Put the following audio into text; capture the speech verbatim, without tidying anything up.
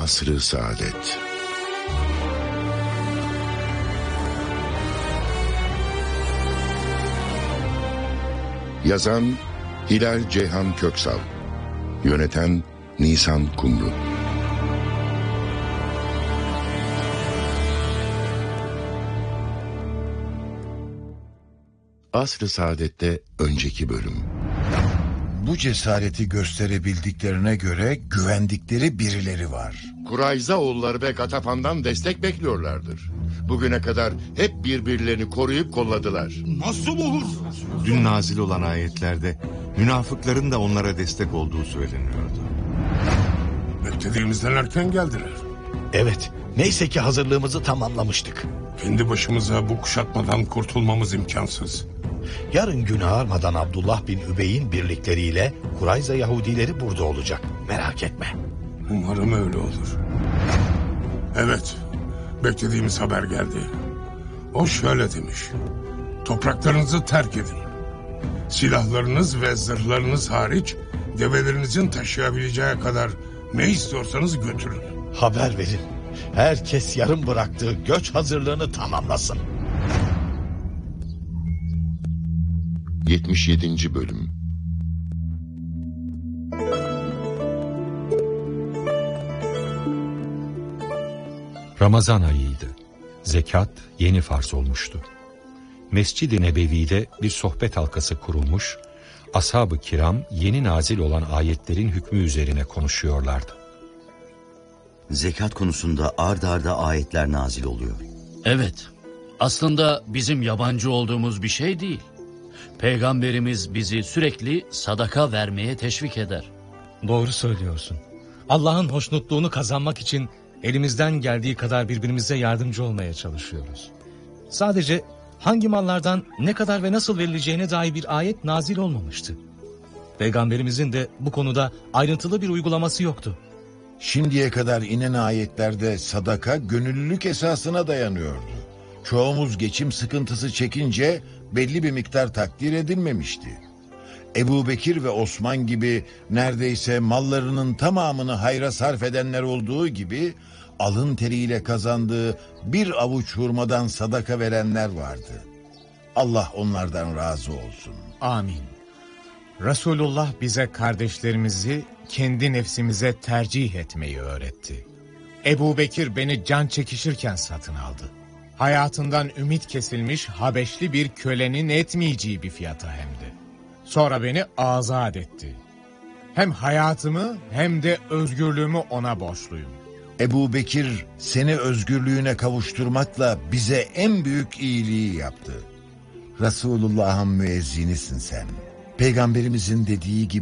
Asr-ı Saadet. Yazan Hilal Ceyhan Köksal, yöneten Nisan Kumru. Asr-ı Saadet'te önceki bölüm. Bu cesareti gösterebildiklerine göre güvendikleri birileri var. Kurayza oğulları ve Gatafan'dan destek bekliyorlardır. Bugüne kadar hep birbirlerini koruyup kolladılar. Nasıl olur? Dün nazil olan ayetlerde münafıkların da onlara destek olduğu söyleniyordu. Beklediğimizden erken geldiler. Evet, neyse ki hazırlığımızı tamamlamıştık. Kendi başımıza bu kuşatmadan kurtulmamız imkansız. Yarın gün ağarmadan Abdullah bin Übey'in birlikleriyle Kurayza Yahudileri burada olacak. Merak etme. Umarım öyle olur. Evet, beklediğimiz haber geldi. O şöyle demiş: topraklarınızı terk edin. Silahlarınız ve zırhlarınız hariç develerinizin taşıyabileceği kadar ne istiyorsanız götürün. Haber verin. Herkes yarım bıraktığı göç hazırlığını tamamlasın. yetmiş yedinci bölüm. Ramazan ayıydı. Zekat yeni farz olmuştu. Mescid-i Nebevi'de bir sohbet halkası kurulmuş, ashab-ı kiram yeni nazil olan ayetlerin hükmü üzerine konuşuyorlardı. Zekat konusunda ard arda ayetler nazil oluyor. Evet, aslında bizim yabancı olduğumuz bir şey değil. Peygamberimiz bizi sürekli sadaka vermeye teşvik eder. Doğru söylüyorsun. Allah'ın hoşnutluğunu kazanmak için elimizden geldiği kadar birbirimize yardımcı olmaya çalışıyoruz. Sadece hangi mallardan ne kadar ve nasıl verileceğine dair bir ayet nazil olmamıştı. Peygamberimizin de bu konuda ayrıntılı bir uygulaması yoktu. Şimdiye kadar inen ayetlerde sadaka gönüllülük esasına dayanıyordu. Çoğumuz geçim sıkıntısı çekince belli bir miktar takdir edilmemişti. Ebu Bekir ve Osman gibi neredeyse mallarının tamamını hayra sarf edenler olduğu gibi alın teriyle kazandığı bir avuç hurmadan sadaka verenler vardı. Allah onlardan razı olsun. Amin. Resulullah bize kardeşlerimizi kendi nefsimize tercih etmeyi öğretti. Ebu Bekir beni can çekişirken satın aldı. Hayatından ümit kesilmiş Habeşli bir kölenin etmeyeceği bir fiyata hem de. Sonra beni azat etti. Hem hayatımı hem de özgürlüğümü ona borçluyum. Ebu Bekir seni özgürlüğüne kavuşturmakla bize en büyük iyiliği yaptı. Resulullah'ın müezzinisin sen. Peygamberimizin dediği gibi